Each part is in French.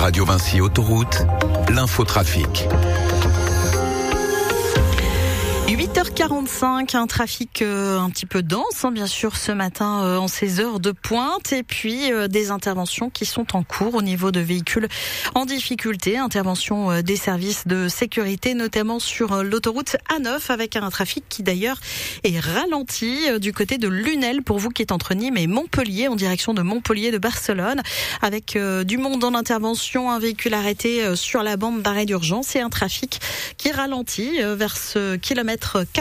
Radio Vinci Autoroute, l'infotrafic. 8h45, un trafic un petit peu dense, bien sûr, ce matin en ces heures de pointe. Et puis des interventions qui sont en cours au niveau de véhicules en difficulté. Intervention des services de sécurité, notamment sur l'autoroute A9, avec un trafic qui d'ailleurs est ralenti du côté de Lunel, pour vous qui êtes entre Nîmes et Montpellier, en direction de Montpellier de Barcelone, avec du monde en intervention, un véhicule arrêté sur la bande d'arrêt d'urgence et un trafic qui ralentit vers ce kilomètre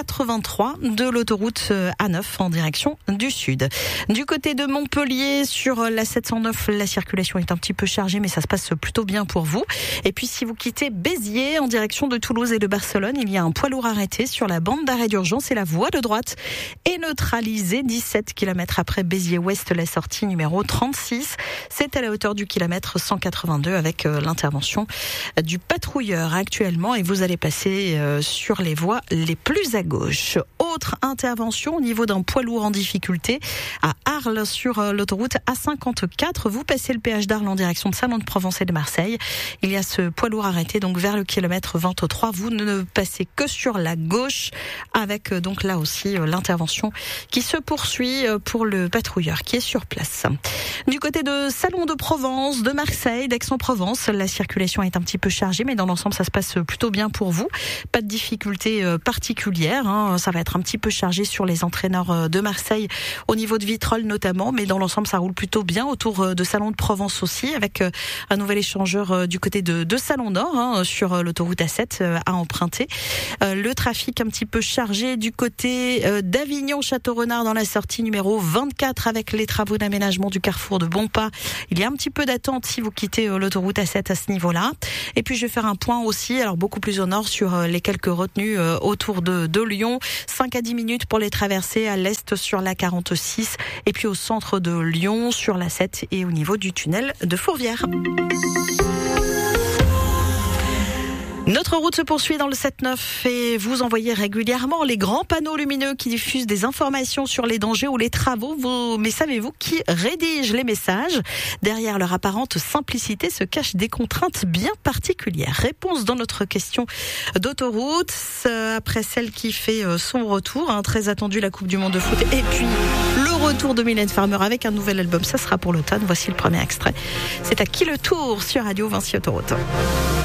83 de l'autoroute A9 en direction du sud. Du côté de Montpellier, sur la 709, la circulation est un petit peu chargée, mais ça se passe plutôt bien pour vous. Et puis si vous quittez Béziers en direction de Toulouse et de Barcelone, il y a un poids lourd arrêté sur la bande d'arrêt d'urgence et la voie de droite est neutralisée 17 km après Béziers-Ouest, la sortie numéro 36. C'est à la hauteur du kilomètre 182 avec l'intervention du patrouilleur actuellement, et vous allez passer sur les voies les plus à gauche. Autre intervention au niveau d'un poids lourd en difficulté à Arles sur l'autoroute A54. Vous passez le péage d'Arles en direction de Salon de Provence et de Marseille. Il y a ce poids lourd arrêté donc vers le kilomètre 23. Vous ne passez que sur la gauche, avec donc là aussi l'intervention qui se poursuit pour le patrouilleur qui est sur place. Du côté de Salon de Provence, de Marseille, d'Aix-en-Provence, la circulation est un petit peu chargée, mais dans l'ensemble ça se passe plutôt bien pour vous. Pas de difficulté particulière, ça va être un petit peu chargé sur les entrées nord de Marseille, au niveau de Vitrolles notamment, mais dans l'ensemble ça roule plutôt bien autour de Salon de Provence aussi, avec un nouvel échangeur du côté de Salon Nord, sur l'autoroute A7 à emprunter. Le trafic un petit peu chargé du côté d'Avignon-Château-Renard dans la sortie numéro 24, avec les travaux d'aménagement du carrefour de Bonpas. Il y a un petit peu d'attente si vous quittez l'autoroute A7 à ce niveau-là. Et puis je vais faire un point aussi, alors beaucoup plus au nord, sur les quelques retenues autour de Lyon. 5 à 10 minutes pour les traverser à l'est sur la 46, et puis au centre de Lyon sur la 7 et au niveau du tunnel de Fourvière. Notre route se poursuit dans le 7-9 et vous envoyez régulièrement les grands panneaux lumineux qui diffusent des informations sur les dangers ou les travaux. Mais savez-vous qui rédige les messages? Derrière leur apparente simplicité se cachent des contraintes bien particulières. Réponse dans notre question d'autoroute, après celle qui fait son retour, très attendu, la Coupe du Monde de foot. Et puis le retour de Mylène Farmer avec un nouvel album, ça sera pour l'automne. Voici le premier extrait. C'est à qui le tour sur Radio Vinci Autoroute.